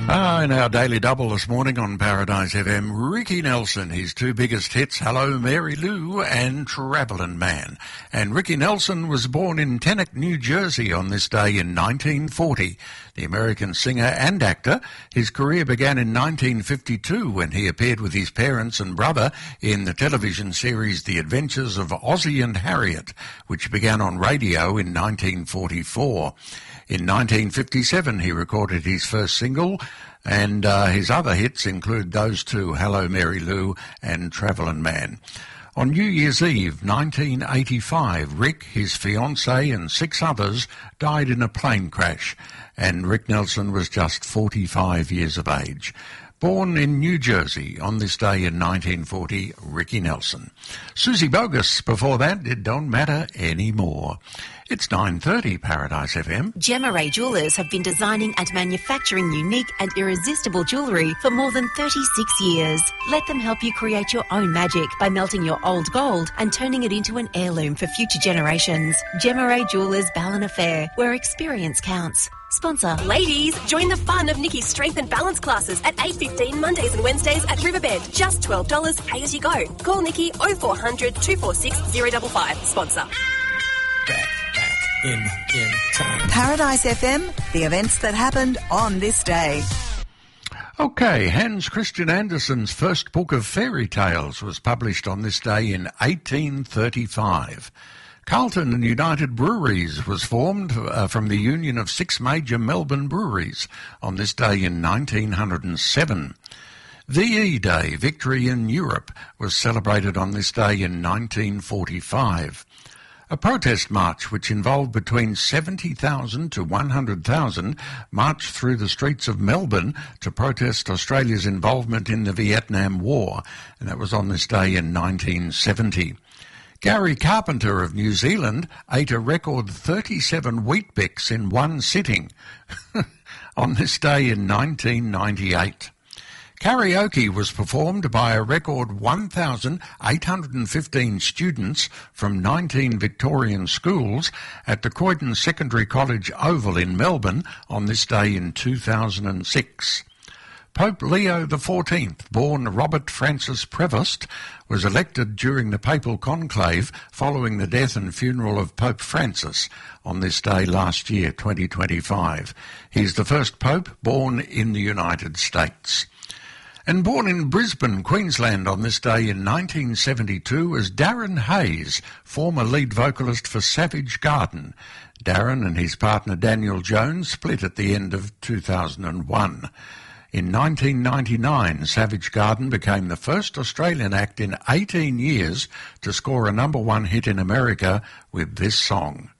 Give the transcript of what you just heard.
In our Daily Double this morning on Paradise FM, Ricky Nelson, his two biggest hits, Hello Mary Lou and Travelin' Man. And Ricky Nelson was born in Teaneck, New Jersey on this day in 1940. The American singer and actor, his career began in 1952 when he appeared with his parents and brother in the television series The Adventures of Ozzie and Harriet, which began on radio in 1944. In 1957, he recorded his first single, and his other hits include those two, Hello Mary Lou and Travelin' Man. On New Year's Eve 1985, Rick, his fiancée and 6 others died in a plane crash, and Rick Nelson was just 45 years of age. Born in New Jersey on this day in 1940, Ricky Nelson. Susie Bogus before that, It Don't Matter Anymore. It's 9:30 Paradise FM. Gemma Ray Jewellers have been designing and manufacturing unique and irresistible jewellery for more than 36 years. Let them help you create your own magic by melting your old gold and turning it into an heirloom for future generations. Gemma Ray Jewellers Ballon Affair, where experience counts. Sponsor. Ladies, join the fun of Nikki's strength and balance classes at 8:15 Mondays and Wednesdays at Riverbend. Just $12, pay as you go. Call Nikki 0400 246 055. Sponsor. Back in time. Paradise FM, the events that happened on this day. Okay, Hans Christian Andersen's first book of fairy tales was published on this day in 1835. Carlton and United Breweries was formed from the union of 6 major Melbourne breweries on this day in 1907. VE Day, Victory in Europe, was celebrated on this day in 1945. A protest march which involved between 70,000 to 100,000 marched through the streets of Melbourne to protest Australia's involvement in the Vietnam War, and that was on this day in 1970. Gary Carpenter of New Zealand ate a record 37 Weet-Bix in one sitting on this day in 1998. Karaoke was performed by a record 1,815 students from 19 Victorian schools at the Croydon Secondary College Oval in Melbourne on this day in 2006. Pope Leo XIV, born Robert Francis Prevost, was elected during the papal conclave following the death and funeral of Pope Francis on this day last year, 2025. He's the first pope born in the United States. And born in Brisbane, Queensland on this day in 1972 was Darren Hayes, former lead vocalist for Savage Garden. Darren and his partner Daniel Jones split at the end of 2001. In 1999, Savage Garden became the first Australian act in 18 years to score a #1 hit in America with this song.